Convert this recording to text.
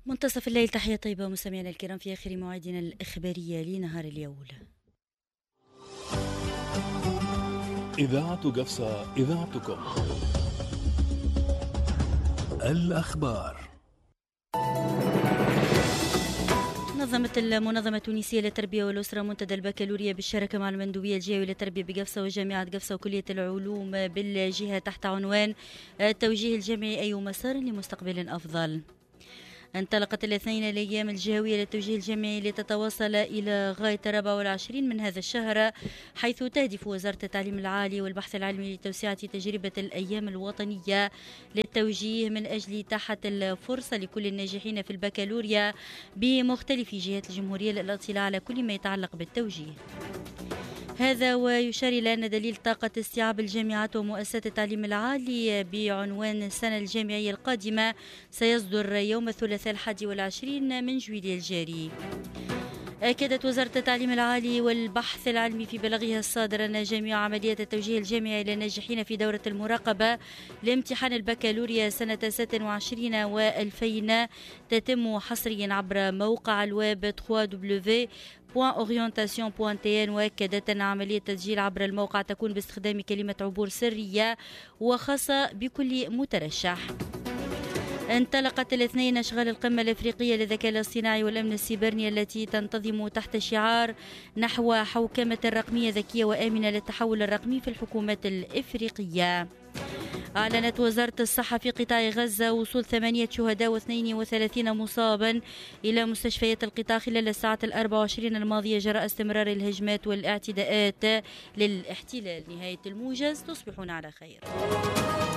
منتصف الليل، تحية طيبة مستمعينا الكرام في آخر موعدنا الإخبارية لنهار اليوم. إذاعة قفصة، إذاعتكم. الأخبار. نظمت المنظمة التونسية للتربية والأسرة منتدى البكالوريا بالشراكة مع المندوبية الجهوية للتربية بقفصة وجامعة قفصة وكلية العلوم بالجهة تحت عنوان التوجيه الجمعي أي مسار لمستقبل أفضل. انطلقت الاثنين الأيام الجهوية للتوجيه الجمعي لتتواصل إلى غاية 24 من هذا الشهر، حيث تهدف وزارة التعليم العالي والبحث العلمي لتوسعة تجربة الأيام الوطنية للتوجيه من أجل إتاحة الفرصة لكل الناجحين في البكالوريا بمختلف جهات الجمهورية للاطلاع على كل ما يتعلق بالتوجيه. هذا ويشار إلى أن دليل طاقة استيعاب الجامعات ومؤسسات التعليم العالي بعنوان السنة الجامعية القادمة سيصدر يوم الثلاثاء 21 من جويلية الجاري. أكدت وزارة التعليم العالي والبحث العلمي في بلاغها الصادر أن جميع عمليات التوجيه الجامعي للناجحين في دورة المراقبة لامتحان البكالوريا سنة 26 و2000 تتم حصريا عبر موقع الويب www.orientation.tn. وأكدت أن عملية التسجيل عبر الموقع تكون باستخدام كلمة عبور سرية وخاصة بكل مترشح. انطلقت الاثنين أشغال القمة الأفريقية للذكاء الاصطناعي والأمن السيبرني التي تنتظم تحت شعار نحو حوكمة رقمية ذكية وآمنة للتحول الرقمي في الحكومات الإفريقية. أعلنت وزارة الصحة في قطاع غزة وصول 8 شهداء و32 مصابا إلى مستشفيات القطاع خلال الساعات 24 الماضية جراء استمرار الهجمات والاعتداءات للاحتلال. نهاية الموجز، تصبحون على خير.